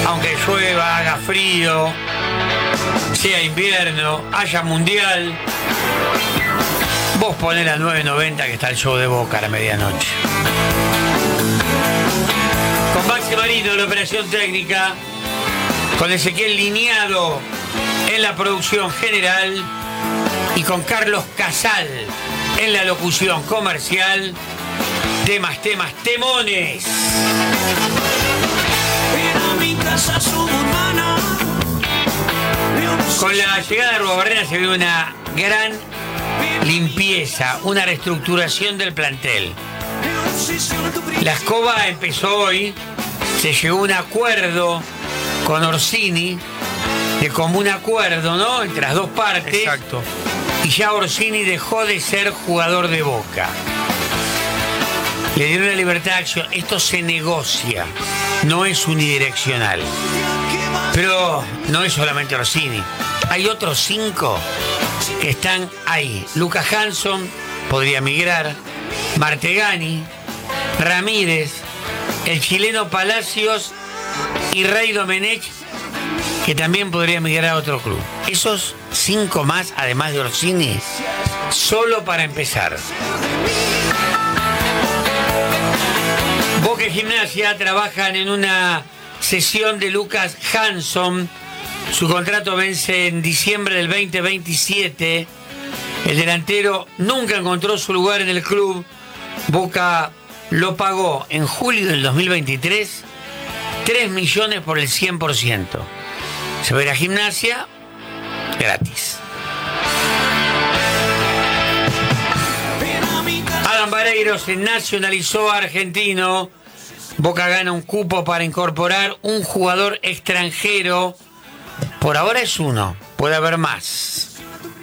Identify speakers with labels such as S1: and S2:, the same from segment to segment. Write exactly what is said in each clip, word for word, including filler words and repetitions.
S1: Aunque llueva, haga frío, sea invierno, haya mundial, vos ponés las nueve noventa que está el show de Boca a la medianoche. Con Maxi Marino en la operación técnica, con Ezequiel Lineado en la producción general y con Carlos Casal en la locución comercial. Temas, temas, temones. Con la llegada de Arruabarrena se ve una gran limpieza, una reestructuración del plantel. La escoba empezó hoy, se llegó a un acuerdo con Orsini, de común acuerdo, ¿no? Entre las dos partes.
S2: Exacto.
S1: Y ya Orsini dejó de ser jugador de Boca. Le dieron la libertad de acción. Esto se negocia, no es unidireccional. Pero no es solamente Orsini. Hay otros cinco que están ahí. Lucas Hanson podría migrar, Martegani, Ramírez, el chileno Palacios y Rey Domenech, que también podría migrar a otro club. Esos cinco más, además de Orsini, solo para empezar. Boca y Gimnasia trabajan en una sesión de Lucas Hanson. Su contrato vence en diciembre del veinte veintisiete. El delantero nunca encontró su lugar en el club. Boca lo pagó en julio del dos mil veintitrés tres millones por el cien por ciento. Se va a ir a Gimnasia gratis. Adam Vareiro se nacionalizó argentino. Boca gana un cupo para incorporar un jugador extranjero. Por ahora es uno, puede haber más.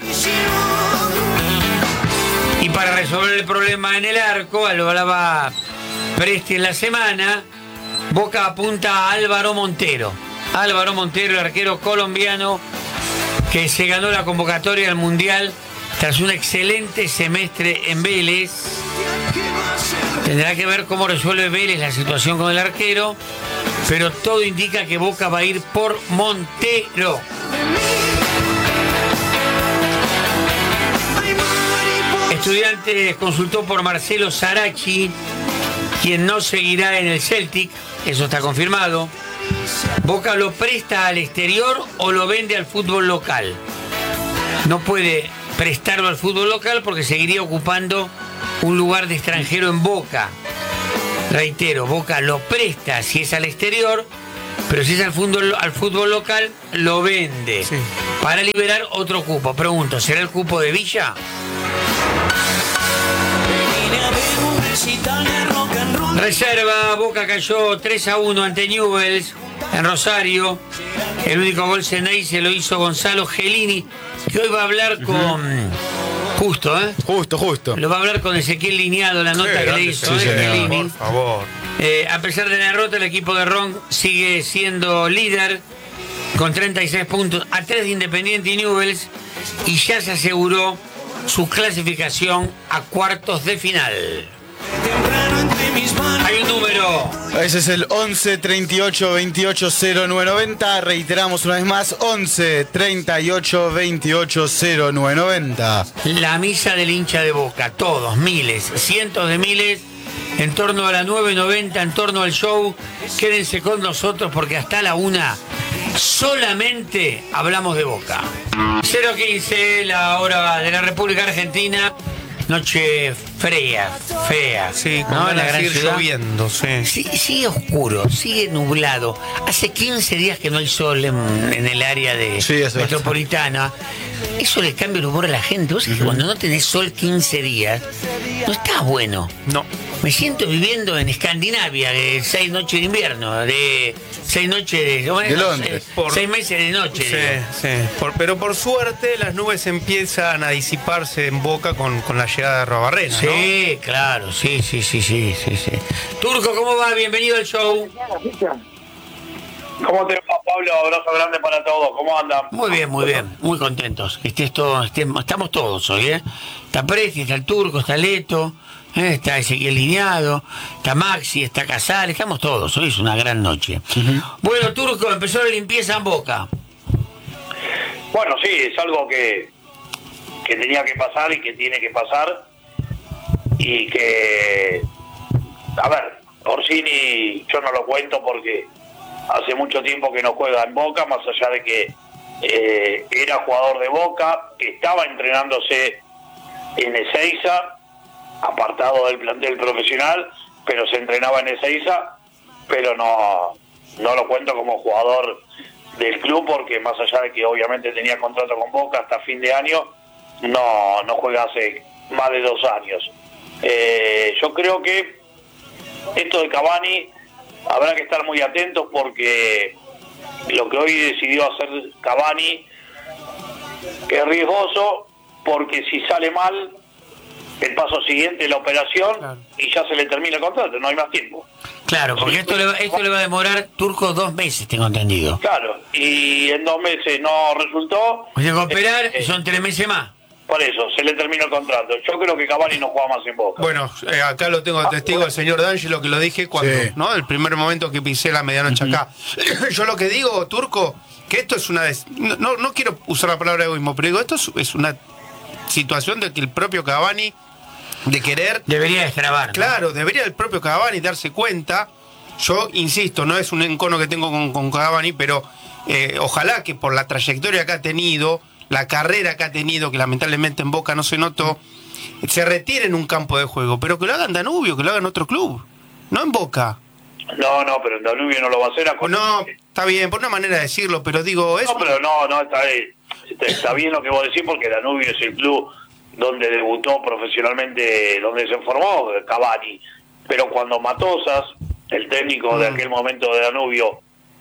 S1: Y para resolver el problema en el arco, lo hablaba Presti en la semana, Boca apunta a Álvaro Montero. Álvaro Montero, el arquero colombiano, que se ganó la convocatoria al Mundial tras un excelente semestre en Vélez. Tendrá que ver cómo resuelve Vélez la situación con el arquero, pero todo indica que Boca va a ir por Montero. Estudiantes consultó por Marcelo Sarachi, quien no seguirá en el Celtic, eso está confirmado. Boca lo presta al exterior o lo vende al fútbol local. No puede prestarlo al fútbol local porque seguiría ocupando un lugar de extranjero en Boca. Reitero, Boca lo presta si es al exterior, pero si es al fútbol, al fútbol local, lo vende. Sí. Para liberar otro cupo. Pregunto, ¿será el cupo de Villa? Reserva, Boca cayó tres a uno ante Newell's en Rosario. El único gol Ceney se lo hizo Gonzalo Gelini, que hoy va a hablar con... Uh-huh. Justo, ¿eh?
S2: Justo, justo.
S1: Lo va a hablar con Ezequiel Lineado, la nota sí, que le hizo
S2: sí,
S1: ¿eh?
S2: Gelini. Por favor.
S1: Eh, a pesar de la derrota, el equipo de Ron sigue siendo líder con treinta y seis puntos a tres de Independiente y Newell's, y ya se aseguró su clasificación a cuartos de final. Hay un número.
S2: Ese es el once treinta y ocho veintiocho cero nueve noventa. Reiteramos una vez más, once treinta y ocho veintiocho cero nueve noventa.
S1: La misa del hincha de Boca, todos, miles, cientos de miles, en torno a la nueve noventa, en torno al show. Quédense con nosotros porque hasta la una solamente hablamos de Boca. cero quince, la hora de la República Argentina. Noche fría, fea.
S2: Sí, con
S1: ¿no? La gran
S2: sigue
S1: ciudad.
S2: lloviendo, sí.
S1: sí. Sigue oscuro, sigue nublado. Hace quince días que no hay sol en, en el área de
S2: sí, eso
S1: metropolitana. Es. Eso le cambia el humor a la gente. Vos sabés uh-huh. que cuando no tenés sol quince días, no está bueno.
S2: No.
S1: Me siento viviendo en Escandinavia, de seis noches de invierno, de seis noches de... Bueno,
S2: de Londres.
S1: Seis, por, seis meses de noche.
S3: Sí, digo. sí. Por, pero por suerte las nubes empiezan a disiparse en Boca con, con la llegada de Arruabarrena,
S1: Sí,
S3: ¿no?
S1: claro, sí, sí, sí, sí, sí, sí. Turco, ¿cómo va? Bienvenido al show.
S4: ¿Cómo te va, Pablo? Abrazo grande para todos. ¿Cómo andan?
S1: Muy bien, muy bien. Muy contentos. Que estés todo, estemos, estamos todos hoy, ¿eh? Está Presti, está el Turco, está Leto, Eh, está Ezequiel Lineado, está Maxi, está Casal, estamos todos. Hoy es una gran noche. Uh-huh. Bueno, Turco, empezó la limpieza en Boca.
S4: Bueno, sí, es algo que, que tenía que pasar y que tiene que pasar. Y que, a ver, Orsini yo no lo cuento porque hace mucho tiempo que no juega en Boca, más allá de que eh, era jugador de Boca, que estaba entrenándose en Ezeiza, apartado del plantel profesional, pero se entrenaba en Ezeiza, pero no, no lo cuento como jugador del club porque más allá de que obviamente tenía contrato con Boca hasta fin de año, no, no juega hace más de dos años. Eh, yo creo que esto de Cavani habrá que estar muy atentos porque lo que hoy decidió hacer Cavani es riesgoso porque si sale mal el paso siguiente es la operación, claro, y ya se le termina el contrato, no hay más tiempo.
S1: Claro, porque esto le, va, esto le va a demorar, Turco, dos meses, tengo entendido.
S4: Claro, y en dos meses no resultó.
S1: O sea, operar eh, son tres meses más.
S4: Por eso, se le terminó el contrato. Yo creo que Cavani no juega más en Boca.
S3: Bueno, eh, acá lo tengo de testigo ah, el señor D'Angelo, que lo dije cuando, sí, ¿no? El primer momento que pisé la medianoche uh-huh. acá. Yo lo que digo, Turco, que esto es una... Des... No, no quiero usar la palabra egoísmo, pero digo, esto es, es una situación de que el propio Cavani, de querer...
S1: Debería destrabar, ¿no?
S3: Claro, debería el propio Cavani darse cuenta. Yo insisto, no es un encono que tengo con, con Cavani, pero eh, ojalá que por la trayectoria que ha tenido, la carrera que ha tenido, que lamentablemente en Boca no se notó, se retire en un campo de juego, pero que lo hagan Danubio, que lo hagan otro club, no en Boca.
S4: No, no, pero en Danubio no lo va a hacer. A
S3: no, está bien, por una manera de decirlo, pero digo... Es...
S4: No, pero no, no, está, está, está bien lo que vos decís, porque Danubio es el club donde debutó profesionalmente, donde se formó Cavani, pero cuando Matosas, el técnico mm. de aquel momento de Danubio,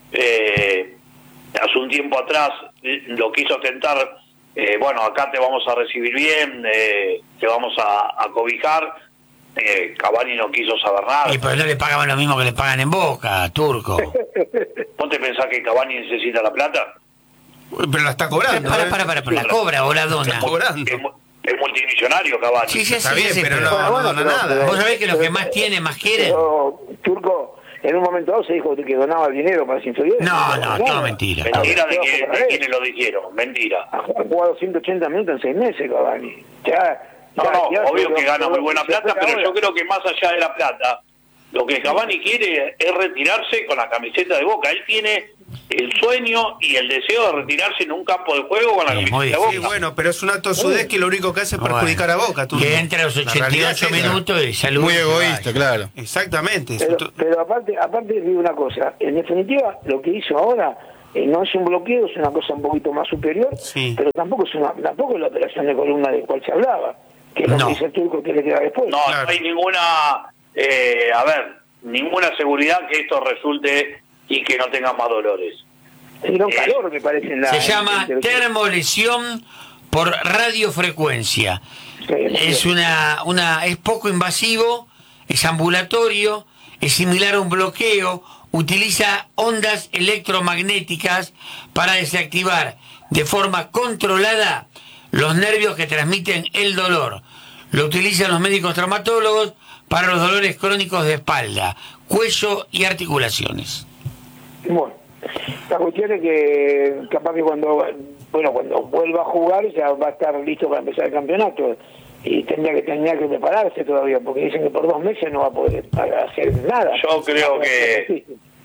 S4: eh, hace un tiempo atrás lo quiso tentar, eh, bueno, acá te vamos a recibir bien, eh, te vamos a, a cobijar, eh, Cavani no quiso saber nada.
S1: Y pero no le pagaban lo mismo que le pagan en Boca, Turco.
S4: ¿Vos te pensás que Cavani necesita la plata?
S3: Pero la está cobrando.
S1: Para, para, para, para, la cobra, Oladona.
S3: Está cobrando.
S4: Es, es multimillonario Cavani.
S1: Sí, sí,
S3: está
S1: sí,
S3: bien,
S1: sí,
S3: pero,
S1: pero
S3: no,
S1: no,
S3: no dona nada.
S1: Vos sabés que los que más tienen, más quieren.
S5: Pero, Turco, en un momento dado se dijo que donaba dinero para las inferiores.
S1: No, no, no, todo mentira.
S4: Mentira de, que, de quienes lo dijeron, mentira.
S5: Ha jugado ciento ochenta minutos en seis meses, Cavani. Ya,
S4: no,
S5: ya,
S4: no,
S5: ya,
S4: obvio
S5: ya,
S4: que gana
S5: ya,
S4: muy buena plata, pero
S5: ahora.
S4: yo creo que más allá de la plata, lo que Cavani quiere es retirarse con la camiseta de Boca. Él tiene el sueño y el deseo de retirarse en un campo de juego con la
S1: sí,
S4: camiseta de Boca.
S3: Sí, bueno, pero es un acto sudez que lo único que hace es perjudicar bueno, a Boca. Tú,
S1: que entra a los ochenta y ocho minutos y saluda.
S2: Muy egoísta, claro.
S3: Exactamente.
S5: Pero, pero aparte, aparte digo una cosa, en definitiva, lo que hizo ahora eh, no es un bloqueo, es una cosa un poquito más superior,
S3: sí,
S5: pero tampoco es una, tampoco es la operación de columna de cual se hablaba, que es lo
S1: no.
S5: que dice el Turco que le queda después.
S4: No,
S3: claro.
S4: no hay ninguna, eh, a ver, ninguna seguridad que esto resulte y que no tenga más dolores.
S5: Sino eh, calor, me parece. En la,
S1: se llama
S5: en
S1: termolesión por radiofrecuencia. Sí, es una, una, es poco invasivo, es ambulatorio, es similar a un bloqueo, utiliza ondas electromagnéticas para desactivar de forma controlada los nervios que transmiten el dolor. Lo utilizan los médicos traumatólogos para los dolores crónicos de espalda, cuello y articulaciones.
S5: Bueno, la cuestión es que capaz que cuando bueno cuando vuelva a jugar ya va a estar listo para empezar el campeonato y tendría que tendría que prepararse todavía porque dicen que por dos meses no va a poder hacer nada.
S4: Yo creo que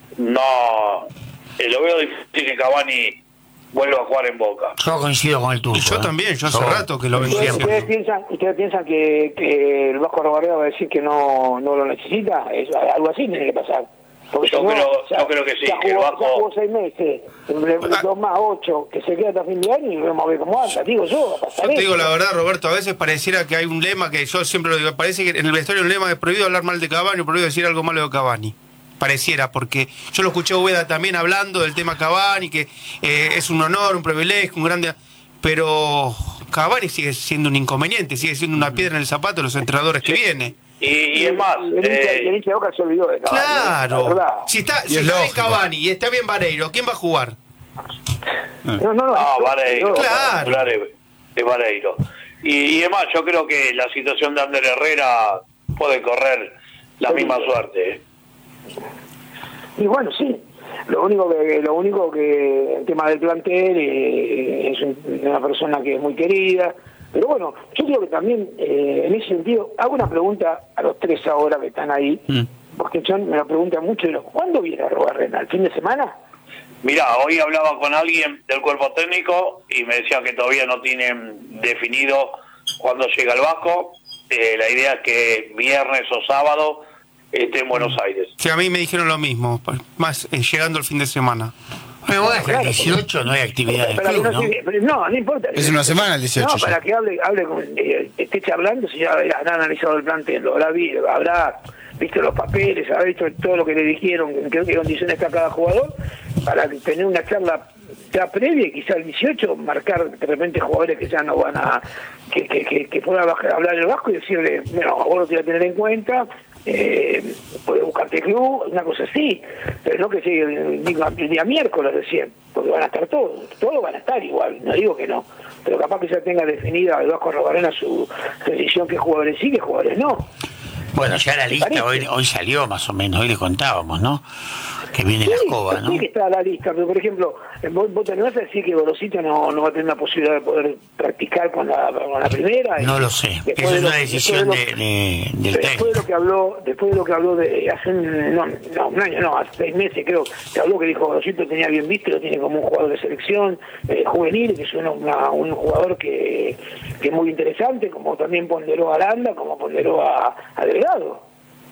S4: no, eh, lo veo difícil que Cavani vuelva a jugar en Boca.
S1: Yo coincido con el Turco.
S3: Y yo
S1: ¿eh?
S3: también, yo hace
S1: yo,
S3: rato que lo venía
S5: ¿Ustedes, ¿ustedes piensan, ustedes piensan que, que el Vasco Robareda va a decir que no, no lo necesita? Es, algo así tiene que pasar. Porque
S4: yo,
S5: si no,
S4: creo,
S5: o sea,
S4: yo creo que sí,
S5: ya
S4: que
S5: jugó,
S4: el Vasco...
S5: ya jugó seis meses, ah. dos más ocho, que se queda hasta fin de año y vamos a ver cómo anda. Digo yo, a
S3: Yo te digo la verdad, Roberto, a veces pareciera que hay un lema que yo siempre lo digo, parece que en el vestuario hay un lema de prohibido hablar mal de Cavani, prohibido decir algo malo de Cavani. Pareciera, porque yo lo escuché a Ubeda también hablando del tema Cavani, que eh, es un honor, un privilegio, un grande... Pero Cavani sigue siendo un inconveniente, sigue siendo una piedra en el zapato de los entrenadores que viene.
S4: Y, y es más...
S5: El hincha
S4: Eh,
S5: de Boca se olvidó de Cavani.
S3: Claro. Si está, si está bien Cavani y está bien Vareiro, ¿quién va a jugar?
S5: No, no, no.
S4: No, Vareiro.
S3: Claro.
S4: Claro, es Vareiro. Y, y es más, yo creo que la situación de Ander Herrera puede correr la misma suerte. ¿eh?
S5: Y bueno, sí. Lo único que, lo único que el tema del plantel eh, es un, una persona que es muy querida. Pero bueno, yo creo que también, eh, en ese sentido, hago una pregunta a los tres ahora que están ahí, mm. porque John me lo pregunta mucho, ¿cuándo viene Arruabarrena? ¿El fin de semana?
S4: Mirá, hoy hablaba con alguien del cuerpo técnico y me decía que todavía no tienen definido cuándo llega el Vasco. Eh, la idea es que viernes o sábado esté en Buenos Aires.
S3: Sí, a mí me dijeron lo mismo, más eh, llegando el fin de semana.
S1: Bueno, bueno, hasta el dieciocho no hay actividad del club, ¿no?
S5: No, no importa.
S2: Es una semana el dieciocho.
S5: No, para que hable, hable con, eh, esté charlando, si ya han analizado el plantel, lo habrá, habrá visto los papeles, habrá visto todo lo que le dijeron, en qué condiciones está cada jugador, para tener una charla ya previa y quizá el dieciocho marcar de repente jugadores que ya no van a, que, que, que, que puedan hablar el Vasco y decirle, bueno, vos lo tienes que tener en cuenta, eh, puedes buscarte club, una cosa así, pero no que sea el, el día miércoles recién, porque van a estar todos, todos van a estar igual, no digo que no, pero capaz que ya tenga definida el Vasco Arruabarrena su decisión, qué jugadores sí, qué jugadores no.
S1: Bueno, ya la lista hoy, hoy salió más o menos, hoy le contábamos, ¿no? Que viene
S5: sí,
S1: la escoba, ¿no?
S5: Sí que está la lista, pero por ejemplo, vos, vos te vas a decir que Gorosito no, no va a tener la posibilidad de poder practicar con la, con la primera.
S1: No lo sé, eso es
S5: lo,
S1: una decisión de,
S5: de,
S1: de, de, del
S5: después
S1: técnico.
S5: De lo que habló, después de lo que habló de hace un, no, no, un año, no, hace seis meses creo, se habló que dijo Gorosito tenía bien visto, lo tiene como un jugador de selección eh, juvenil, que es una, una, un jugador que, que es muy interesante, como también ponderó a Aranda, como ponderó a, a Delgado.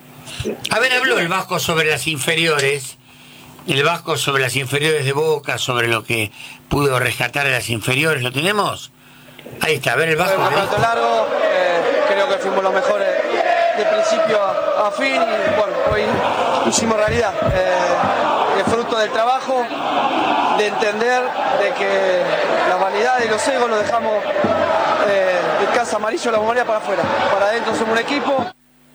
S1: A ver, habló el Vasco sobre las inferiores, el Vasco sobre las inferiores de Boca, sobre lo que pudo rescatar a las inferiores, ¿lo tenemos? Ahí está, a ver el Vasco.
S6: Un campeonato largo, eh, creo que fuimos los mejores de principio a, a fin y bueno, hoy hicimos realidad. Eh, el fruto del trabajo, de entender de que la vanidad y los egos los dejamos eh, de casa amarillo, la memoria para afuera. Para adentro somos un equipo.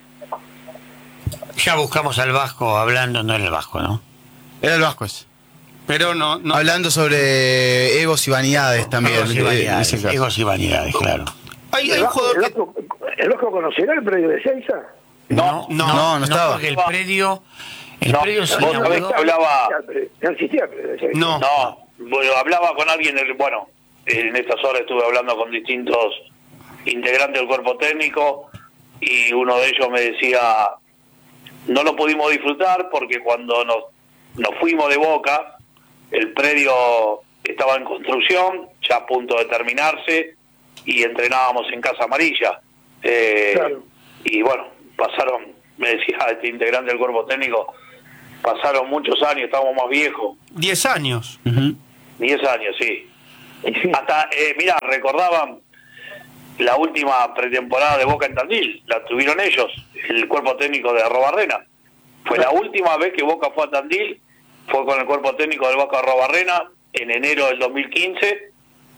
S1: Ya buscamos al Vasco hablando, no era el Vasco, ¿no?
S2: Era el Vasco ese.
S3: Pero no, no.
S2: Hablando sobre egos y vanidades también.
S1: Egos y vanidades, egos y vanidades, claro.
S3: Hay, hay un jugador
S5: ¿El
S3: que...
S5: Vasco, ¿El Vasco conocerá el predio de Ezeiza?
S1: No, no, no,
S2: no, no estaba.
S1: Porque el predio, el
S4: no,
S1: predio se
S4: vos sabés que hablaba...
S5: No existía el predio de Ezeiza.
S3: No.
S4: No, bueno, hablaba con alguien, bueno, en estas horas estuve hablando con distintos integrantes del cuerpo técnico y uno de ellos me decía... No lo pudimos disfrutar porque cuando nos, nos fuimos de Boca, el predio estaba en construcción, ya a punto de terminarse, y entrenábamos en Casa Amarilla. Eh, claro. Y bueno, pasaron, me decía este integrante del cuerpo técnico, pasaron muchos años, estábamos más viejos.
S3: Diez años.
S4: Uh-huh. Diez años, sí. Hasta, eh, mirá, recordaban la última pretemporada de Boca en Tandil, la tuvieron ellos, el cuerpo técnico de Arruabarrena. Fue la última vez que Boca fue a Tandil, fue con el cuerpo técnico del Vasco Arruabarrena en enero del dos mil quince,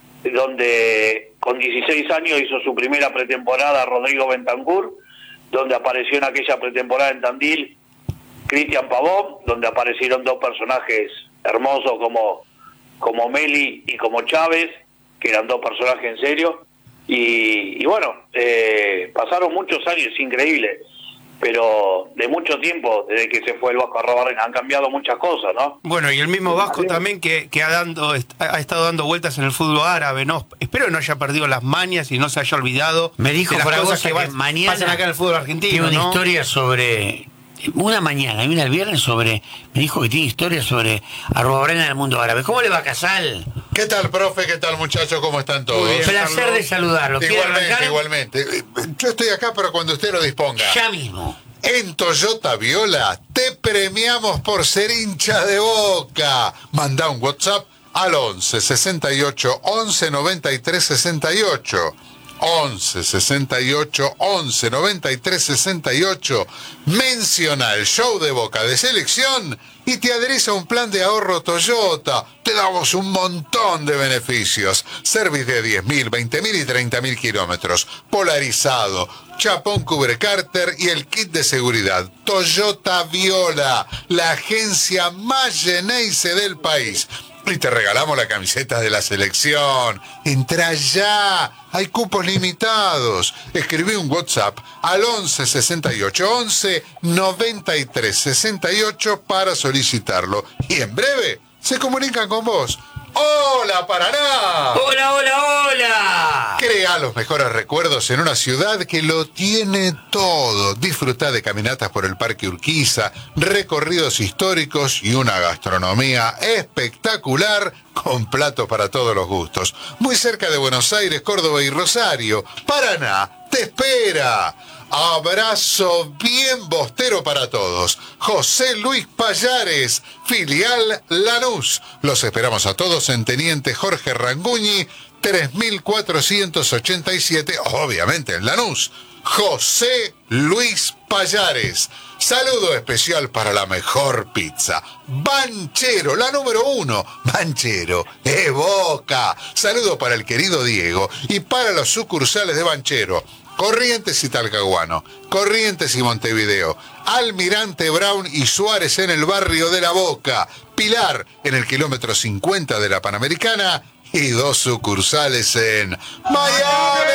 S4: donde con dieciséis años hizo su primera pretemporada Rodrigo Bentancur, donde apareció en aquella pretemporada en Tandil Cristian Pavón, donde aparecieron dos personajes hermosos como, como Meli y como Chávez, que eran dos personajes en serio. Y, y bueno, eh, pasaron muchos años, es increíble, pero de mucho tiempo, desde que se fue el Vasco Arruabarrena, han cambiado muchas cosas, ¿no?
S3: Bueno, y el mismo Vasco también que, que ha, dando, ha estado dando vueltas en el fútbol árabe, ¿no? Espero que no haya perdido las mañas y no se haya olvidado.
S1: Me dijo
S3: de las
S1: Fragoso
S3: cosas que,
S1: que
S3: va,
S1: mañana
S3: pasan acá en el fútbol argentino,
S1: tiene una
S3: ¿no?
S1: historia sobre... Una mañana, vino el viernes sobre... Me dijo que tiene historia sobre Arruabarrena del mundo árabe. ¿Cómo le va, Casal?
S7: ¿Qué tal, profe? ¿Qué tal, muchachos? ¿Cómo están todos?
S1: Un placer de saludarlo.
S7: Igualmente, igualmente. Yo estoy acá, pero cuando usted lo disponga.
S1: Ya mismo.
S7: En Toyota Viola te premiamos por ser hincha de Boca. Manda un WhatsApp al once sesenta y ocho once noventa y tres sesenta y ocho. once sesenta y ocho once noventa y tres sesenta y ocho. Menciona el show de Boca de selección y te adherís a un plan de ahorro Toyota. Te damos un montón de beneficios. Service de diez mil, veinte mil y treinta mil kilómetros. Polarizado, chapón cubre cárter y el kit de seguridad. Toyota Viola, la agencia más Geneise del país. Y te regalamos la camiseta de la selección. Entra ya. Hay cupos limitados. Escribí un WhatsApp al once sesenta y ocho once noventa y tres sesenta y ocho para solicitarlo. Y en breve se comunican con vos. ¡Hola, Paraná!
S1: ¡Hola, hola, hola!
S7: Crea los mejores recuerdos en una ciudad que lo tiene todo. Disfruta de caminatas por el Parque Urquiza, recorridos históricos y una gastronomía espectacular con platos para todos los gustos. Muy cerca de Buenos Aires, Córdoba y Rosario. Paraná te espera. Abrazo bien bostero para todos. José Luis Payares, filial Lanús. Los esperamos a todos en Teniente Jorge Ranguñi, tres mil cuatrocientos ochenta y siete, obviamente en Lanús. José Luis Payares. Saludo especial para la mejor pizza. Banchero, la número uno. Banchero, es Boca. Saludo para el querido Diego y para los sucursales de Banchero. Corrientes y Talcahuano, Corrientes y Montevideo, Almirante Brown y Suárez en el barrio de La Boca, Pilar en el kilómetro cincuenta de la Panamericana y dos sucursales en Miami.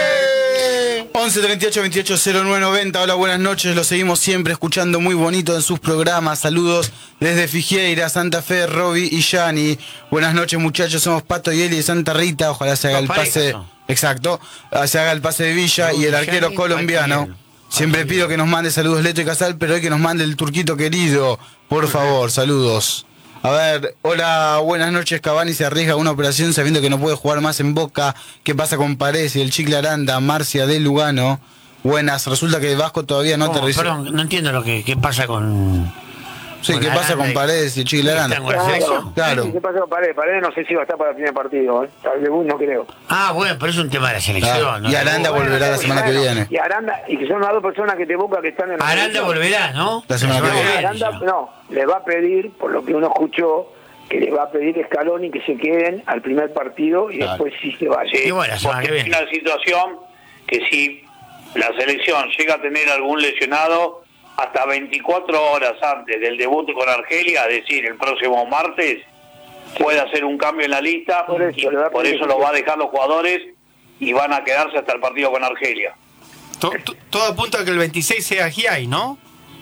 S2: once treinta y ocho veintiocho cero nueve noventa. Hola, buenas noches. Lo seguimos siempre escuchando muy bonito en sus programas. Saludos desde Figueira, Santa Fe, Roby y Yani. Buenas noches, muchachos. Somos Pato y Eli de Santa Rita. Ojalá se haga el pase. Exacto. Se haga el pase de Villa y el arquero colombiano. Siempre pido que nos mande saludos Leto y Casal, pero hoy que nos mande el turquito querido. Por favor, saludos. A ver, hola, buenas noches. Cavani se arriesga a una operación sabiendo que no puede jugar más en Boca. ¿Qué pasa con Paredes y el Chicle Aranda? Marcia de Lugano. Buenas, resulta que Vasco todavía no
S1: ¿Cómo?
S2: te recibe.
S1: Perdón, no entiendo lo que qué pasa con...
S2: Sí, ¿qué pasa con Paredes y el Chicle Aranda?
S1: ¿Están con la selección?
S2: Claro.
S5: ¿Qué pasa con Paredes? Paredes no sé si va a estar para el primer partido, ¿eh? Tal vez no creo.
S1: Ah, bueno, pero es un tema de la selección.
S2: Claro.
S1: ¿no?
S2: Y Aranda
S5: Bueno,
S2: volverá la semana que
S5: bueno,
S2: viene.
S5: Y Aranda, y que son las dos personas que te Boca que están en la
S1: Aranda
S5: selección.
S1: volverá, ¿no?
S2: La semana que viene.
S5: Aranda, no, le va a pedir, por lo que uno escuchó, que le va a pedir a Scaloni que se queden al primer partido y
S2: Claro.
S5: después sí se vaya.
S1: Y bueno, la semana que
S4: Porque es
S1: viene.
S4: una situación que si la selección llega a tener algún lesionado, hasta veinticuatro horas antes del debut con Argelia, es decir, el próximo martes, puede hacer un cambio en la lista,
S5: Por eso,
S4: y
S5: le va a
S4: por
S5: pedir
S4: eso
S5: que-
S4: lo va a dejar los jugadores y van a quedarse hasta el partido con Argelia.
S3: To- to- todo apunta a que el veintiséis sea Giai, ¿no?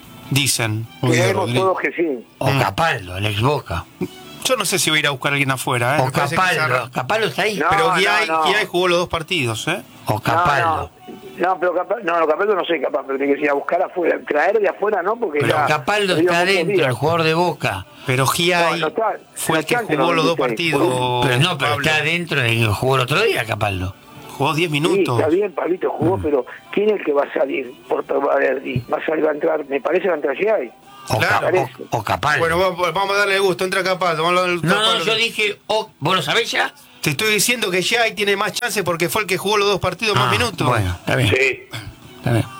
S3: Dicen.
S5: Creemos todos que sí.
S1: O Capaldo, el ex Boca.
S3: Yo no sé si va a ir a buscar a alguien afuera, ¿eh?
S1: O
S3: Me parece que se
S1: Capaldo.
S3: arra-
S1: Capaldo está ahí.
S5: No,
S3: Pero Giai,
S5: no.
S3: Giai jugó los dos partidos, ¿eh?
S1: O Capaldo.
S5: No, no, pero capaz, no, Capaldo no soy capaz, pero tiene que ir a buscar afuera, traer de afuera, ¿no? Porque
S1: Pero
S5: ya
S1: Capaldo
S5: perdió
S1: está
S5: muchos
S1: adentro,
S5: días.
S1: el jugador de Boca.
S3: Pero Giai
S5: No, no está-
S3: fue
S5: no
S3: el que
S5: está entre
S3: jugó
S5: los
S3: los dos
S5: veintiséis.
S3: partidos.
S1: Pero no, pero
S3: Pablo.
S1: está adentro y jugó el otro día, Capaldo.
S3: Jugó diez
S5: Sí,
S3: minutos.
S5: está bien, Pablito jugó, pero ¿quién es el que va a salir por Verdi? Va a salir, va a entrar, me parece que va a entrar Giai.
S1: O,
S3: Claro.
S1: Ca- o- o Capaldo.
S3: Bueno, vamos, vamos a darle gusto. Entra Capaldo. Vamos a darle
S1: no, no,
S3: Capaldo.
S1: yo dije, o, ¿vos lo sabés ya?
S3: Te estoy diciendo que Giai tiene más chance porque fue el que jugó los dos partidos
S1: Ah,
S3: más minutos.
S1: Bueno, está bien.
S4: Sí.
S1: Está bien.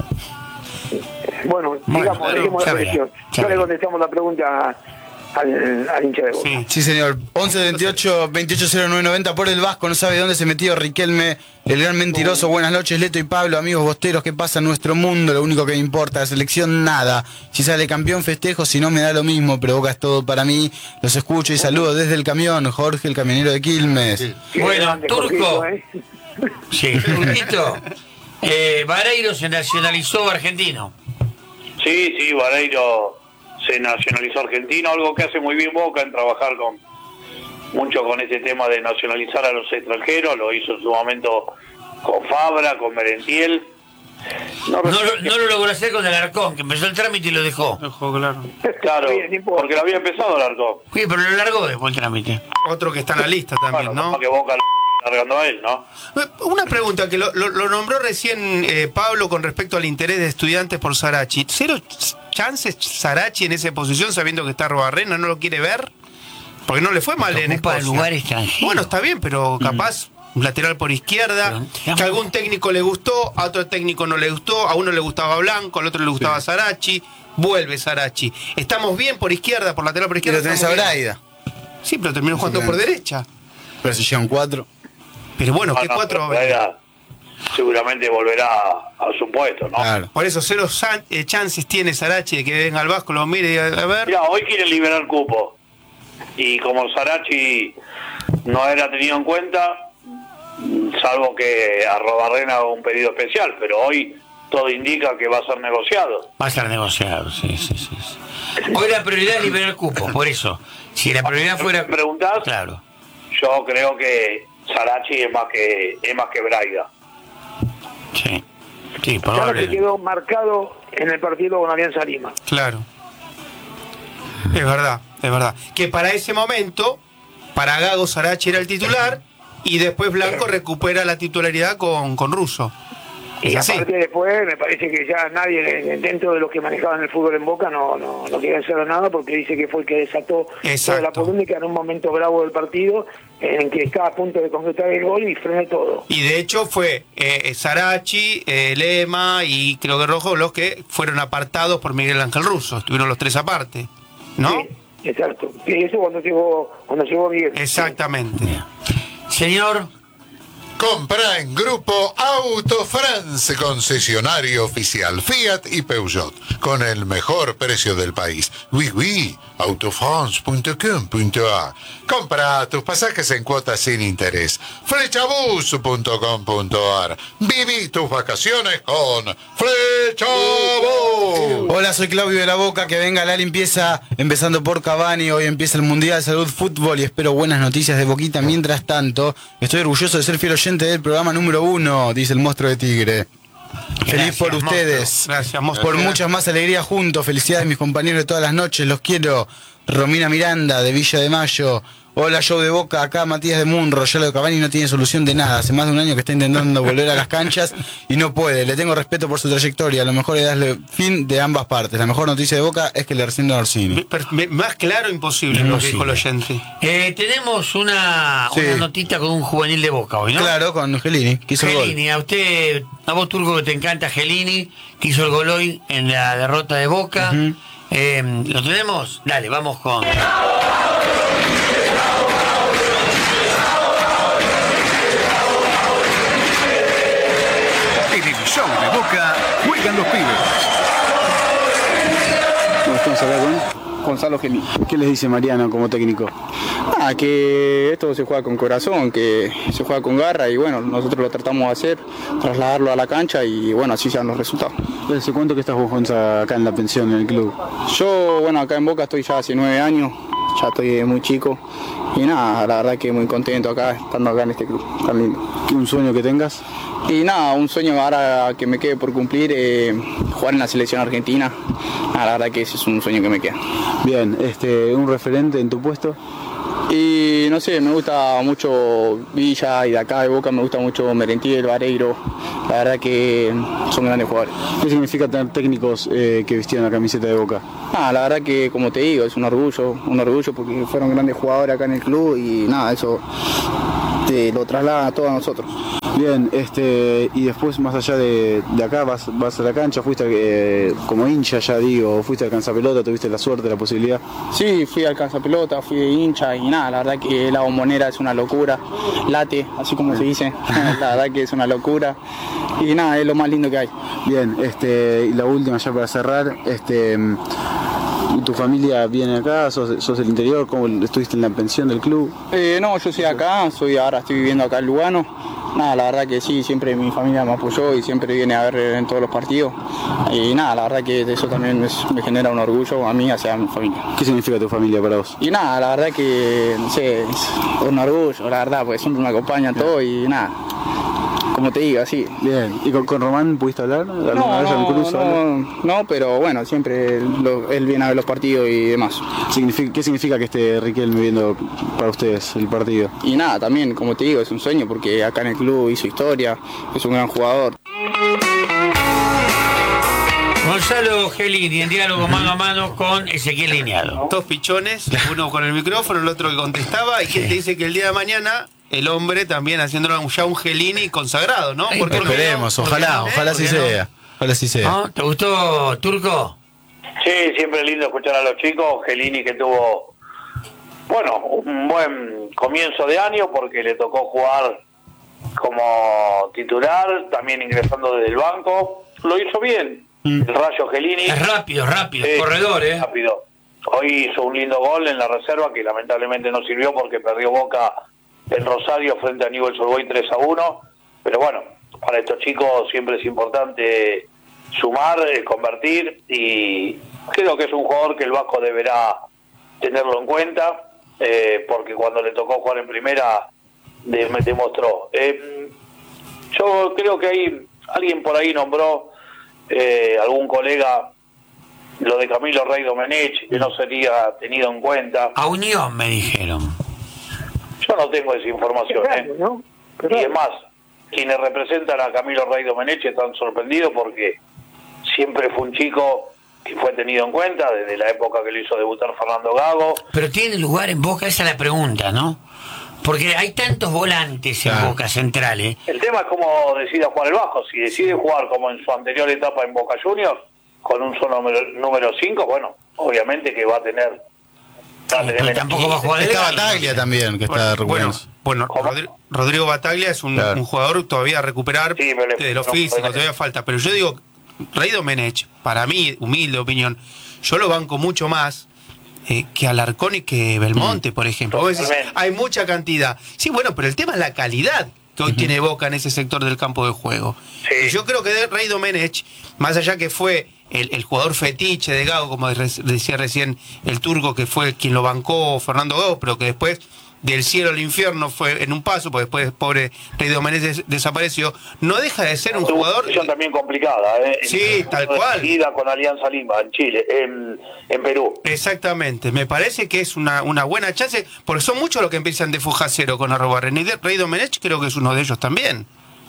S5: Bueno,
S1: Bueno,
S5: digamos,
S1: claro,
S5: dejemos
S1: ya
S5: la
S1: verá,
S5: selección.
S1: ya
S5: Ya le
S1: verá.
S5: contestamos la pregunta al, al hincha de Boca.
S3: Sí.
S2: Sí, señor. once veintiocho veintiocho cero nueve noventa por el Vasco. No sabe dónde se metió Riquelme, el gran mentiroso. Buenas noches, Leto y Pablo, amigos bosteros. ¿Qué pasa en nuestro mundo? Lo único que me importa, la selección, nada. Si sale campeón, festejo. Si no, me da lo mismo. Pero Boca es todo para mí. Los escucho y saludo desde el camión. Jorge, el camionero de Quilmes.
S5: Qué
S1: Bueno,
S5: grande,
S1: Turco.
S5: Jorgito, ¿eh?
S1: Sí, Turquito. Eh, Vareiro se nacionalizó argentino.
S4: Sí, sí, Vareiro se nacionalizó argentino, algo que hace muy bien Boca en trabajar con mucho con ese tema de nacionalizar a los extranjeros, lo hizo en su momento con Fabra, con Merentiel. No,
S1: No, lo- no lo logró hacer con el Arcón, que empezó el trámite y lo dejó.
S3: Ojo, claro.
S4: claro,
S5: Bien, no importa.
S4: porque lo había empezado el Arco.
S1: Oye, pero lo largó después el trámite.
S3: Otro que está en la lista también,
S4: Bueno,
S3: ¿no?
S4: capaz que Boca lo está largando a él, ¿no?
S3: Una pregunta que lo, lo- lo nombró recién eh, Pablo con respecto al interés de estudiantes por Sarachi. ¿Cero ch- chances Sarachi en esa posición sabiendo que está Robarrena? ¿No lo quiere ver? Porque no le fue mal en
S1: Ocupa
S3: Escocia.
S1: lugar extranjero.
S3: Bueno, está bien, pero capaz un lateral por izquierda,
S1: Pero,
S3: que a algún técnico le gustó, a otro técnico no le gustó, a uno le gustaba Blanco, al otro le gustaba Sarachi, vuelve Sarachi. ¿Estamos bien por izquierda, por lateral por
S2: Y
S3: izquierda?
S2: lo tenés a
S3: ¿Estamos bien?
S2: Braida.
S3: Sí, pero terminó jugando por derecha.
S2: Pero si llegan cuatro.
S3: Pero bueno,
S4: Ah,
S3: ¿qué
S4: no,
S3: cuatro va a
S4: pero
S3: venir?
S4: Braida seguramente volverá a, a su puesto, ¿no?
S2: Claro.
S3: Por eso, cero san- eh, chances tiene Sarachi de que venga al Vasco, lo mire y a, a ver.
S4: Mira, hoy quieren liberar cupo. y como Sarachi no era tenido en cuenta, salvo que a Robarrena haga un pedido especial, pero hoy todo indica que va a ser negociado.
S1: Va a ser negociado, sí, sí, sí. Hoy la prioridad es liberar cupo, por eso. Si la prioridad fuera...
S4: ¿Me preguntás?
S1: Claro.
S4: Yo creo que Sarachi es más que es más que Braida.
S1: Sí, sí,
S5: Sarachi
S1: probablemente.
S5: quedó marcado en el partido con Alianza Lima.
S3: Claro. Es verdad, es verdad. Que para ese momento, para Gago, Sarachi era el titular y después Blanco recupera la titularidad con, con Russo.
S5: Y
S3: Es así.
S5: aparte después me parece que ya nadie dentro de los que manejaban el fútbol en Boca no no, no quiere hacer nada, porque dice que fue el que desató toda la polémica en un momento bravo del partido en que estaba a punto de concretar el gol y frenó todo.
S3: Y de hecho fue eh, Sarachi, eh, Lema y creo que Rojo los que fueron apartados por Miguel Ángel Russo. Estuvieron los tres aparte, ¿no?
S5: Sí, exacto. Y eso cuando llegó, cuando llegó Miguel.
S3: Exactamente.
S1: Señor,
S7: Compra en Grupo Auto France, concesionario oficial Fiat y Peugeot, con el mejor precio del país. Oui, oui, autofrance punto com punto a. Compra tus pasajes en cuotas sin interés. Flechabus punto com punto a r. Viví tus vacaciones con Flechabus.
S2: Hola, soy Claudio de la Boca, que venga la limpieza, empezando por Cavani. Hoy empieza el Mundial Salud Fútbol y espero buenas noticias de Boquita. Mientras tanto, estoy orgulloso de ser fiel oyente del programa número uno, dice el monstruo de Tigre. Feliz
S1: Gracias,
S2: por
S1: monstruo.
S2: ustedes.
S3: Gracias, monstruo.
S2: Por muchas más alegrías juntos. Felicidades, mis compañeros de todas las noches. Los quiero. Romina Miranda, de Villa de Mayo. Hola, show de Boca. Acá Matías de Munro. Ya lo de Cavani no tiene solución de nada. Hace más de un año que está intentando volver a las canchas y no puede. Le tengo respeto por su trayectoria. Lo mejor es darle fin de ambas partes. La mejor noticia de Boca es que le rescinden a Orsini.
S3: Me- me- Más claro imposible lo que dijo el oyente.
S1: eh, tenemos una,
S2: Sí.
S1: una notita con un juvenil de Boca hoy, ¿no?
S2: Claro, con Gelini, que hizo el gol.
S1: Gelini, a usted, a vos Turco que te encanta Gelini, que hizo el gol hoy en la derrota de Boca.
S2: Ujú.
S1: Eh, ¿Lo tenemos? Dale, vamos con...
S8: En el show de Boca juegan los pibes.
S9: Estamos acá con Gonzalo Gelini.
S2: ¿Qué les dice Mariano como técnico?
S9: Ah, que esto se juega con corazón, que se juega con garra y bueno, nosotros lo tratamos de hacer, trasladarlo a la cancha y bueno, así sean los resultados.
S2: ¿Hace cuánto que estás vos, Gonza, acá en la pensión, en el club?
S9: Yo, bueno, acá en Boca estoy ya hace nueve años, ya estoy muy chico y nada, la verdad que muy contento acá, estando acá en este club, tan lindo.
S2: ¿Un sueño que tengas?
S9: Y nada, un sueño ahora que me quede por cumplir, eh, jugar en la selección argentina, nada, la verdad que ese es un sueño que me queda.
S2: Bien, este, ¿un referente en tu puesto?
S9: Y no sé, me gusta mucho Villa y de acá de Boca me gusta mucho Merentiel, Vareiro, la verdad que son grandes jugadores.
S2: ¿Qué significa tener técnicos eh, que vistieron la camiseta de Boca?
S9: Ah, la verdad que como te digo, es un orgullo, un orgullo porque fueron grandes jugadores acá en el club y nada, eso te lo traslada a todos nosotros.
S2: Bien, este, y después más allá de, de acá vas, vas a la cancha, fuiste eh, como hincha, ya digo, fuiste al Canzapelota, tuviste la suerte, la posibilidad.
S9: Sí, fui al Pelota, fui hincha y nada, la verdad que la Bombonera es una locura, late, así como se dice, la verdad que es una locura y nada, es lo más lindo que hay.
S2: Bien, este, y la última ya para cerrar, este, ¿tu familia viene acá? ¿Sos, sos del interior? ¿Cómo estuviste en la pensión del club?
S9: Eh, no, yo soy acá, soy ahora estoy viviendo acá en Lugano. Nada, la verdad que sí, siempre mi familia me apoyó y siempre viene a ver en todos los partidos. Y nada, la verdad que eso también es- me genera un orgullo a mí hacia mi familia.
S2: ¿Qué significa tu familia para vos?
S9: Y nada, la verdad que, no sé, es un orgullo, la verdad, porque siempre me acompañan todo y nada, como te digo, así.
S2: Bien, ¿y con, con Román pudiste hablar? ¿Alguna
S9: No,
S2: vez en
S9: no,
S2: Cruz?
S9: no, no, pero bueno, siempre lo- él viene a ver los partidos y demás.
S2: Significa- ¿Qué significa que esté Riquelme viendo para ustedes el partido?
S9: Y nada, también, como te digo, es un sueño porque acá en el club hizo historia, es un gran jugador.
S1: Gonzalo Gelini, en diálogo mano a mano con Ezequiel Lineado.
S3: Dos pichones, uno con el micrófono, el otro que contestaba, y que te dice que el día de mañana el hombre también haciéndolo ya un Gelini consagrado, ¿no?
S1: Ay,
S3: Porque
S2: Esperemos,
S3: ¿por qué
S2: ojalá,
S3: no?
S2: ojalá
S3: ¿Eh?
S2: así
S3: ¿Por qué no?
S2: sea. Ojalá así sea.
S1: ¿No? ¿Te gustó, Turco?
S4: Sí, siempre es lindo escuchar a los chicos. Gelini que tuvo, bueno, un buen comienzo de año porque le tocó jugar como titular, también ingresando desde el banco. Lo hizo bien. El Rayo Gelini.
S1: Es rápido, rápido,
S4: Sí,
S1: corredor, ¿eh?
S4: Rápido. hoy hizo un lindo gol en la reserva que lamentablemente no sirvió porque perdió Boca en Rosario frente a Newell's Old Boys tres a uno, pero bueno, para estos chicos siempre es importante sumar, eh, convertir, y creo que es un jugador que el Vasco deberá tenerlo en cuenta, eh, porque cuando le tocó jugar en primera de, me demostró. Eh, yo creo que hay alguien por ahí nombró, eh, algún colega, lo de Camilo Rey Domenech, que no sería tenido en cuenta.
S1: A Unión me dijeron.
S4: Yo no tengo esa información,
S5: Claro,
S4: ¿eh?
S5: ¿no?
S4: Y es más, quienes representan a Camilo Rey Domenech están sorprendidos porque siempre fue un chico que fue tenido en cuenta desde la época que lo hizo debutar Fernando Gago.
S1: Pero tiene lugar en Boca, esa es la pregunta, ¿no? Porque hay tantos volantes en
S2: Claro.
S1: Boca centrales.
S4: El tema es cómo decida jugar el Vasco. Si decide jugar como en su anterior etapa en Boca Juniors, con un solo número, número cinco, bueno, obviamente que va a tener... Va a tener
S1: Pero
S4: menos.
S1: tampoco va a jugar de
S2: Está
S1: lateral.
S2: Bataglia también, que está
S3: Bueno,
S2: recuperando.
S3: bueno, Rodri- Rodrigo Bataglia es un,
S2: Claro.
S3: un jugador todavía a recuperar
S4: Sí, pero le-
S3: de lo
S4: no,
S3: físico,
S4: no,
S3: todavía falta. Pero yo digo, Rey Domenech, para mí, humilde opinión, yo lo banco mucho más eh, que Alarcón y que Belmonte, por ejemplo. Vos decís,
S4: Totalmente.
S3: hay mucha cantidad. Sí, bueno, pero el tema es la calidad que hoy tiene Boca en ese sector del campo de juego.
S4: Sí.
S3: Y yo creo que de Rey Domenech, más allá que fue el, el jugador fetiche de Gago, como re- decía recién el turco, que fue quien lo bancó Fernando Gago, pero que después del cielo al infierno fue en un paso, porque después pobre Rey Domenech des- desapareció, no deja de ser un
S4: Tuvo una
S3: jugador...
S4: situación también complicada, ¿eh?
S3: Sí, tal cual.
S4: Seguida con Alianza Lima en Chile, en, en Perú.
S3: Exactamente, me parece que es una, una buena chance, porque son muchos los que empiezan de Fujacero con arroba René. Rey Domenech creo que es uno de ellos también.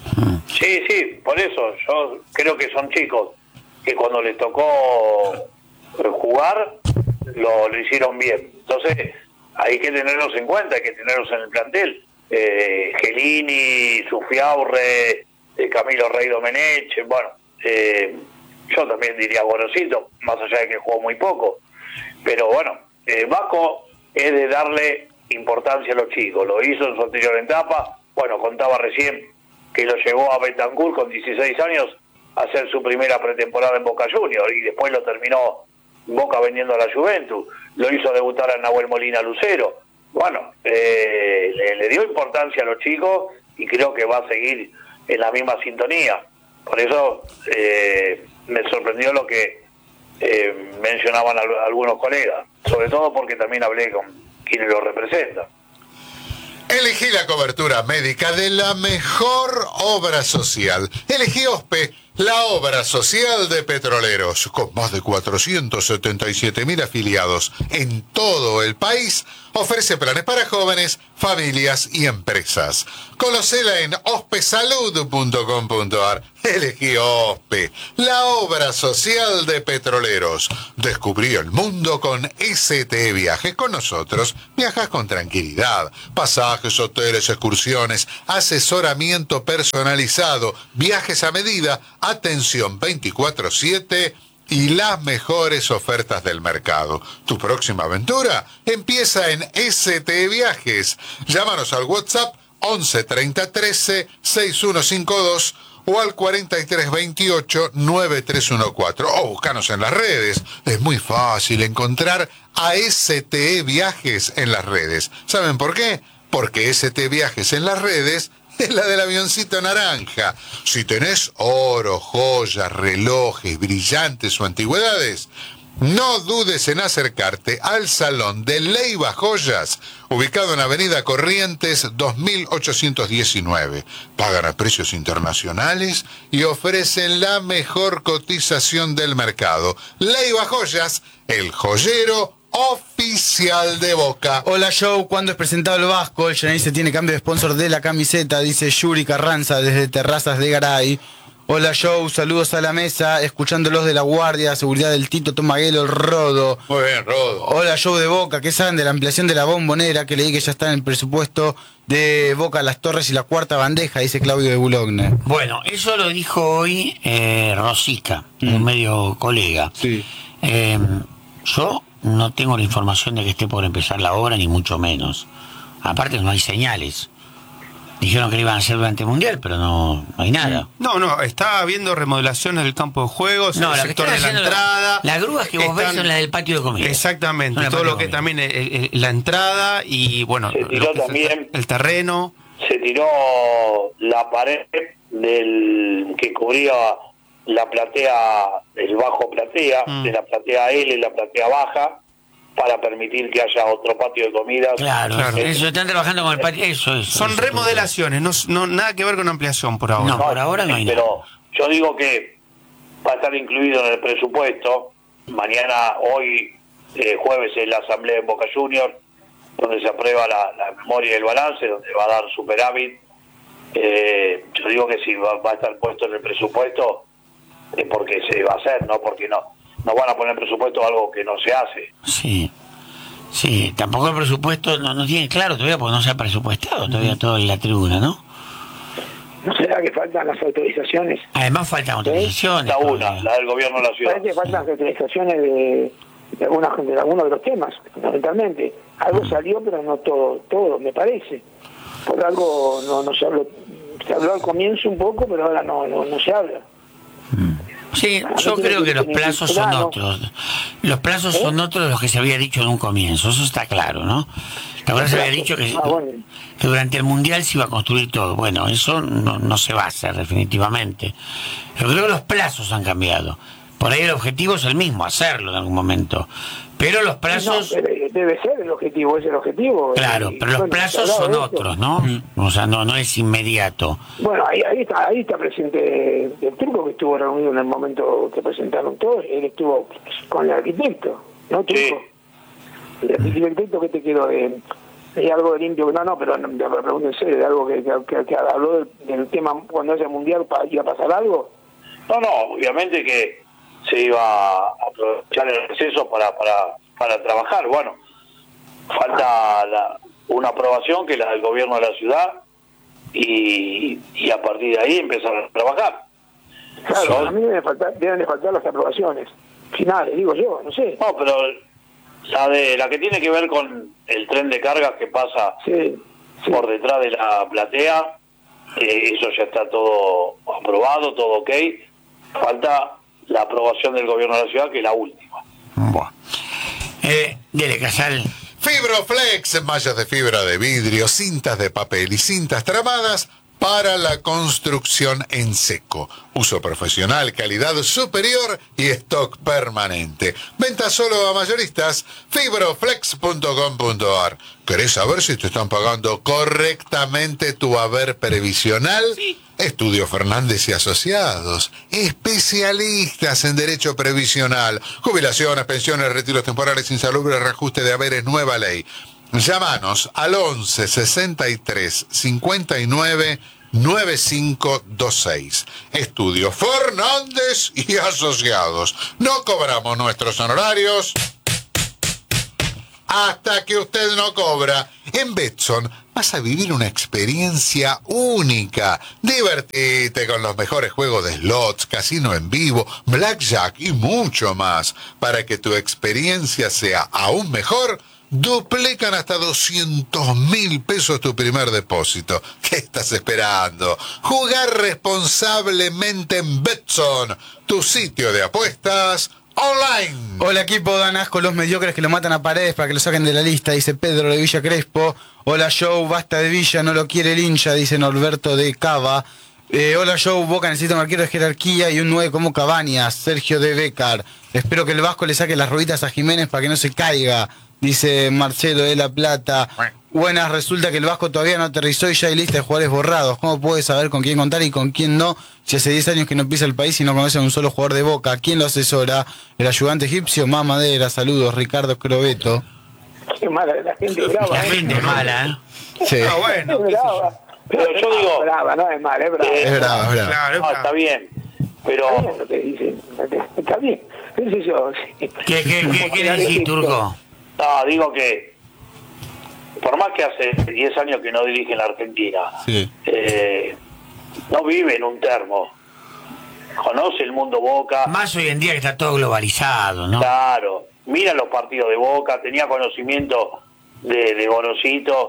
S4: Sí, sí, por eso yo creo que son chicos que cuando les tocó eh, jugar lo, lo hicieron bien. Entonces hay que tenerlos en cuenta, hay que tenerlos en el plantel. Eh, Gelini, Sufiaurre, eh, Camilo Rey Domenech, bueno, eh, yo también diría Gorosito, más allá de que jugó muy poco. Pero bueno, eh, Vasco es de darle importancia a los chicos, lo hizo en su anterior etapa. Bueno, contaba recién que lo llevó a Betancourt con dieciséis años a hacer su primera pretemporada en Boca Juniors y después lo terminó Boca vendiendo a la Juventus, lo hizo debutar a Nahuel Molina Lucero. Bueno, eh, le, le dio importancia a los chicos y creo que va a seguir en la misma sintonía. Por eso eh, me sorprendió lo que eh, mencionaban al- algunos colegas, sobre todo porque también hablé con quienes lo representan.
S7: Elegí la cobertura médica de la mejor obra social. Elegí OSPE, la obra social de Petroleros, con más de cuatrocientos setenta y siete mil afiliados en todo el país. Ofrece planes para jóvenes, familias y empresas. Conocela en ospesalud punto com punto ar. Elegí OSPE, la obra social de Petroleros. Descubrí el mundo con S T E Viajes. Con nosotros viajas con tranquilidad. Pasajes, hoteles, excursiones, asesoramiento personalizado, viajes a medida, atención veinticuatro siete y las mejores ofertas del mercado. Tu próxima aventura empieza en S T E Viajes. Llámanos al WhatsApp once treinta trece sesenta y uno cincuenta y dos o al cuarenta y tres veintiocho noventa y tres catorce o búscanos en las redes. Es muy fácil encontrar a S T E Viajes en las redes. ¿Saben por qué? Porque S T E Viajes en las redes es la del avioncito naranja. Si tenés oro, joyas, relojes, brillantes o antigüedades, no dudes en acercarte al Salón de Leiva Joyas, ubicado en Avenida Corrientes dos mil ochocientos diecinueve. Pagan a precios internacionales y ofrecen la mejor cotización del mercado. Leiva Joyas, el joyero oficial de Boca.
S2: Hola Joe, ¿cuándo es presentado el Vasco? El Yanise tiene cambio de sponsor de la camiseta, dice Yuri Carranza desde Terrazas de Garay. Hola Joe, saludos a la mesa, escuchándolos de la guardia, seguridad del Tito Tomaguelo, el Rodo.
S7: Muy bien, Rodo.
S2: Hola Joe de Boca, ¿qué saben de la ampliación de la bombonera? Que leí que ya está en el presupuesto de Boca, Las Torres y la cuarta bandeja, dice Claudio de Boulogne.
S1: Bueno, eso lo dijo hoy eh, Rosica, un medio colega.
S2: Sí.
S1: Eh, yo no tengo la información de que esté por empezar la obra, ni mucho menos. Aparte no hay señales. Dijeron que lo iban a hacer durante el Mundial, pero no, no hay nada.
S3: No, no, está habiendo remodelaciones del campo de juegos,
S1: No,
S3: el
S1: lo que
S3: sector
S1: están
S3: de la
S1: haciendo
S3: entrada.
S1: Las grúas que vos
S3: están-
S1: ves son las del patio de comida.
S3: Exactamente,
S1: Son la
S3: todo
S1: patio
S3: lo que
S1: de
S3: también es, es- es la entrada y bueno,
S4: Se
S3: lo
S4: tiró
S3: que es el-
S4: también-
S3: el terreno.
S4: Se tiró la pared del que cubría la platea, el bajo platea,
S3: Mm.
S4: de la platea L y la platea baja, para permitir que haya otro patio de comidas.
S1: Claro,
S3: Claro.
S1: eso, están trabajando con el patio, eso, eso.
S3: Son
S1: eso,
S3: remodelaciones, no, no nada que ver con ampliación por ahora.
S1: No, por ahora no hay nada.
S4: Pero yo digo que va a estar incluido en el presupuesto. Mañana, hoy, eh, jueves, es la asamblea en Boca Juniors, donde se aprueba la, la memoria y el balance, donde va a dar superávit. Eh, yo digo que si va, va a estar puesto en el presupuesto, es porque se va a hacer, no porque no. No van a poner en el presupuesto algo que no se hace.
S1: Sí, sí, tampoco el presupuesto no, no tiene claro todavía porque no se ha presupuestado todavía todo en la tribuna, ¿no?
S5: ¿No será que faltan las autorizaciones?
S1: Además faltan autorizaciones.
S4: Está una,
S1: todavía.
S4: la del gobierno de la ciudad.
S5: Parece que faltan las autorizaciones de, de, algunas, de algunos de los temas, fundamentalmente. Algo salió, pero no todo, todo, me parece. Por algo no, no se habló, se habló al comienzo un poco, pero ahora no, no, no se habla.
S1: Sí, yo creo que los plazos son otros. Los plazos son otros de los que se había dicho en un comienzo, eso está claro, ¿no? La verdad se había dicho que,
S5: Ah, bueno.
S1: que durante el Mundial se iba a construir todo. Bueno, eso no, no se va a hacer definitivamente. Pero creo que los plazos han cambiado. Por ahí el objetivo es el mismo, hacerlo en algún momento. Pero los plazos...
S5: No, debe, debe ser el objetivo, es el objetivo.
S1: Claro,
S5: Y,
S1: pero los
S5: bueno,
S1: plazos
S5: se ha
S1: son
S5: hablado de
S1: otros,
S5: esto.
S1: ¿no? O sea, no, no es inmediato.
S5: Bueno, ahí, ahí está ahí está presente el Turco, que estuvo reunido en el momento que presentaron todos. Él estuvo con el arquitecto, ¿no, Turco? El arquitecto que te quedó de, de algo de limpio. No, no, pero no, me pregunto en serio, de algo que, que, que habló del, del tema cuando haya mundial, pa- ¿iba a pasar algo?
S4: No, no, obviamente que se iba a aprovechar el receso para, para, para trabajar. Bueno, falta la, una aprobación que es la del gobierno de la ciudad y, y a partir de ahí empezar a trabajar.
S5: Claro,
S4: Son-
S5: a mí deben faltar, deben de faltar las aprobaciones finales, digo yo, no sé.
S4: No, pero la de la que tiene que ver con el tren de cargas que pasa
S5: Sí, sí.
S4: por detrás de la platea, eh, eso ya está todo aprobado, todo ok. Falta la aprobación del gobierno de la ciudad, que es la última.
S1: Buah. Eh, dele, Casal.
S7: Fibroflex, mallas de fibra de vidrio, cintas de papel y cintas tramadas para la construcción en seco. Uso profesional, calidad superior y stock permanente. Venta solo a mayoristas, fibroflex punto com punto a r. ¿Querés saber si te están pagando correctamente tu haber previsional?
S3: Sí.
S7: Estudio Fernández y Asociados, especialistas en derecho previsional, jubilaciones, pensiones, retiros temporales, insalubres, reajuste de haberes, nueva ley. Llámanos al once sesenta y tres cincuenta y nueve noventa y cinco veintiséis. Estudio Fernández y Asociados. No cobramos nuestros honorarios hasta que usted no cobra. En Betson vas a vivir una experiencia única. Divertite con los mejores juegos de slots, casino en vivo, blackjack y mucho más. Para que tu experiencia sea aún mejor, duplican hasta doscientos mil pesos tu primer depósito. ¿Qué estás esperando? Jugar responsablemente en Betson, tu sitio de apuestas online.
S2: Hola equipo, dan asco los mediocres que lo matan a Paredes para que lo saquen de la lista, dice Pedro de Villa Crespo. Hola Joe, basta de Villa, no lo quiere el hincha, dice Norberto de Cava. Eh, hola Joe, Boca necesita un arquero de jerarquía y un nueve como Cabañas, Sergio de Becar. Espero que el Vasco le saque las rueditas a Jiménez para que no se caiga, dice Marcelo de La Plata. Buenas, resulta que el Vasco todavía no aterrizó y ya hay lista de jugadores borrados. ¿Cómo puede saber con quién contar y con quién no? Si hace diez años que no pisa el país y no conoce a un solo jugador de Boca. ¿Quién lo asesora? El ayudante egipcio, Mamadera. Saludos, Ricardo Crobeto.
S5: Qué mala, la gente brava.
S1: La
S5: ¿eh?
S1: gente es mala, ¿eh?
S2: Sí,
S3: Ah, bueno,
S5: Es
S3: qué sé yo.
S5: brava.
S4: Pero yo digo-
S5: Brava, no es mala, es brava.
S4: Eh,
S2: es bravo, es bravo.
S3: Claro, es
S4: No, está
S3: bravo.
S4: bien,
S5: Está
S4: pero
S5: bien lo que dicen, está bien. ¿Qué sé yo?
S1: ¿Qué, qué, qué quiere decir, Turco?
S4: no, digo que por más que hace diez años que no dirige en la Argentina,
S2: Sí.
S4: eh, no vive en un termo. Conoce el mundo Boca.
S1: Más hoy en día que está todo globalizado, ¿no?
S4: Claro, mira los partidos de Boca, tenía conocimiento de, de Gorosito,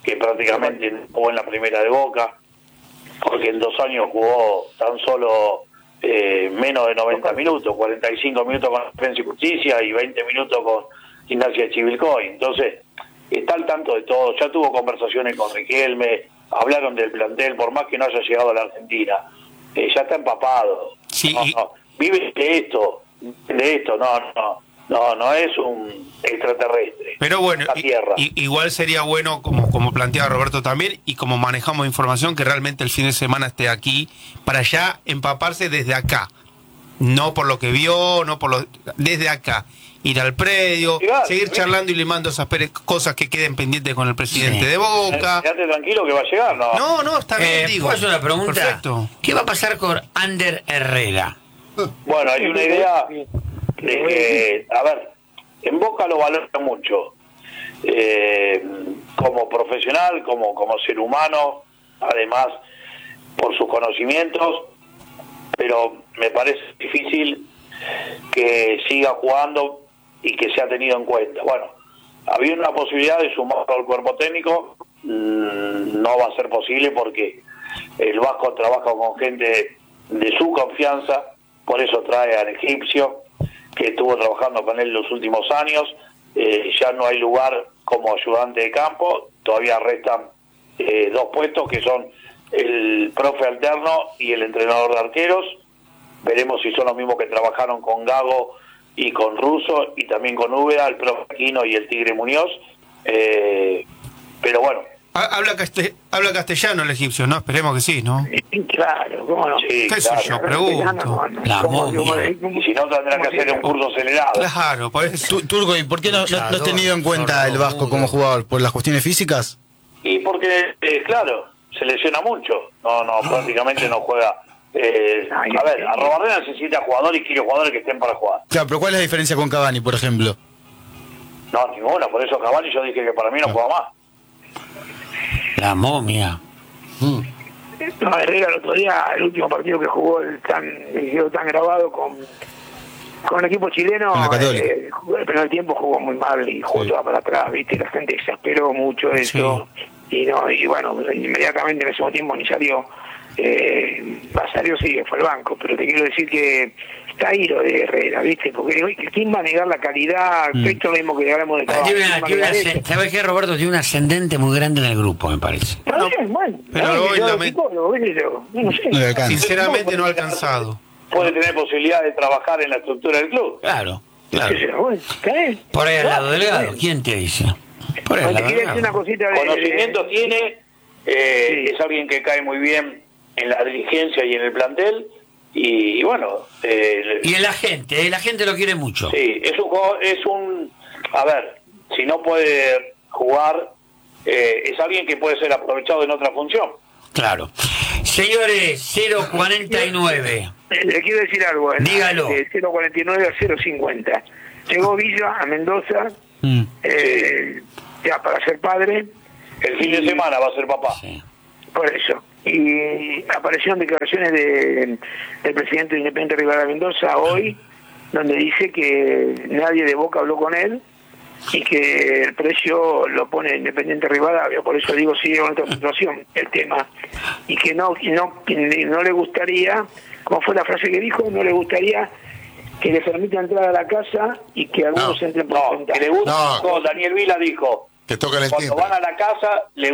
S4: que prácticamente no jugó en la primera de Boca, porque en dos años jugó tan solo eh, menos de noventa minutos, cuarenta y cinco minutos con Defensa y Justicia y veinte minutos con Gimnasia de Chivilcoy. Entonces, está al tanto de todo, ya tuvo conversaciones con Riquelme, hablaron del plantel, por más que no haya llegado a la Argentina, eh, ya está empapado.
S3: Sí,
S4: no,
S3: y...
S4: no, vive de esto, de esto, no, no, no, no es un extraterrestre.
S3: Pero bueno,
S4: la tierra.
S3: I, igual sería bueno, como, como planteaba Roberto también, y como manejamos información, que realmente el fin de semana esté aquí, para ya empaparse desde acá. No por lo que vio, no por lo... Desde acá. Ir al predio,
S4: Igual,
S3: seguir
S4: ¿sí?
S3: charlando y limando esas pere- cosas que queden pendientes con el presidente
S1: Sí.
S3: de Boca.
S4: Quédate tranquilo que va a llegar, ¿no?
S3: No, no, está bien,
S1: Eh,
S3: digo.
S1: ¿puedo hacer una pregunta?
S3: Perfecto.
S1: ¿Qué va a pasar con Ander Herrera?
S4: Bueno, hay una idea de que, a ver, en Boca lo valora mucho. Eh, como profesional, como, como ser humano, además por sus conocimientos, pero me parece difícil que siga jugando y que sea tenido en cuenta. Bueno, había una posibilidad de sumarlo al cuerpo técnico, mmm, no va a ser posible porque el Vasco trabaja con gente de su confianza, por eso trae al egipcio, que estuvo trabajando con él los últimos años. Eh, ya no hay lugar como ayudante de campo, todavía restan eh, dos puestos que son el profe alterno y el entrenador de arqueros. Veremos si son los mismos que trabajaron con Gago y con Russo y también con Úbeda, el profe Aquino y el Tigre Muñoz. Eh, pero bueno.
S3: Habla, caste- habla castellano el egipcio, ¿no? Esperemos que sí, ¿no?
S5: Claro, cómo no.
S4: Sí,
S3: ¿Qué sé
S4: claro.
S3: yo? Pregunto.
S1: La momia.
S4: Y si no, tendrá que hacer un curso acelerado.
S3: Claro, por eso.
S2: Tu- Turco, ¿y por qué no, no, no has tenido en cuenta el Vasco como jugador? ¿Por las cuestiones físicas?
S4: Y porque, eh, claro, se lesiona mucho. No, no, prácticamente no juega. Eh, a ver, Arrobarrena necesita jugadores y quiere jugadores que estén para jugar.
S2: Claro, pero ¿cuál es la diferencia con Cavani, por ejemplo?
S4: No, ninguna. Por eso Cavani yo dije que para mí no juega más.
S1: La momia.
S5: No, Herrera el otro día, el último partido que jugó, el tan, el quedó tan grabado con, con el equipo chileno,
S2: Con la Católica.
S5: eh, el primer tiempo jugó muy mal y jugó
S2: Sí.
S5: toda para atrás, viste, la gente exasperó mucho eso, y no, y bueno, inmediatamente en ese mismo tiempo ni salió, eh, salió sí, fue al banco, pero te quiero decir que está ahí lo de Herrera, viste, porque hoy, ¿quién va a negar la calidad?
S2: Mm.
S5: Esto es lo mismo que hablamos de
S1: Ah,
S5: Cavani,
S1: tiene una-
S5: ¿quién va a
S1: tiene una
S5: negar
S1: ascen-
S5: eso?
S1: ¿Sabes qué, Roberto? Tiene un ascendente muy grande en el grupo, me parece.
S5: Está bien, bueno,
S3: pero
S5: está bien,
S3: hoy
S5: yo
S3: la
S5: soy
S3: me-
S5: psicólogo, qué sé yo, yo no sé.
S2: No le alcanza.
S3: Sinceramente no ha alcanzado.
S4: Puede tener posibilidad de trabajar en la estructura del club.
S1: Claro,
S5: Qué
S1: claro.
S5: sé yo, bueno, está bien.
S1: Por ahí al lado
S5: Está
S1: delgado.
S5: bien.
S1: ¿Quién te dice? Por ahí al
S5: Bueno, te
S1: lado
S5: quería decir una
S1: delgado.
S5: cosita de...
S4: Conocimiento
S5: de-
S4: tiene, eh,
S5: Sí.
S4: es alguien que cae muy bien en la dirigencia y en el plantel. Y, y bueno, eh,
S1: Y la gente, eh, la gente lo quiere mucho.
S4: sí, es un jugador- es un, a ver, si no puede jugar, eh, es alguien que puede ser aprovechado en otra función.
S1: Claro. Señores, cero cuarenta y nueve.
S5: Eh, Le quiero decir algo. eh,
S1: Dígalo.
S5: De cero cuarenta y nueve a cero cincuenta. Llegó Villa a Mendoza
S2: Mm.
S5: eh, ya para ser padre,
S4: El fin de semana va a ser papá.
S1: Sí.
S5: por eso. Y aparecieron declaraciones de, del presidente de Independiente Rivadavia Mendoza hoy, donde dice que nadie de Boca habló con él y que el precio lo pone Independiente Rivadavia, por eso digo sigue con otra situación el tema, y que no, y no, que no le gustaría, como fue la frase que dijo, no le gustaría que le permita entrar a la casa y que algunos
S7: No.
S5: entren por
S4: No,
S5: ventana.
S4: que le gusta.
S7: No.
S4: Daniel Vila dijo,
S7: Que tocan el
S4: cuando
S7: timbre.
S4: van a la casa, le